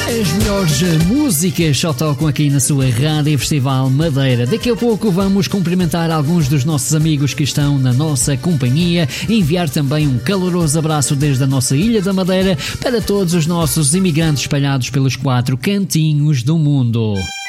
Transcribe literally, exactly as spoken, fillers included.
As melhores músicas só tocam aqui na sua Rádio Festival Madeira. Daqui a pouco vamos cumprimentar alguns dos nossos amigos que estão na nossa companhia e enviar também um caloroso abraço desde a nossa Ilha da Madeira para todos os nossos imigrantes espalhados pelos quatro cantinhos do mundo.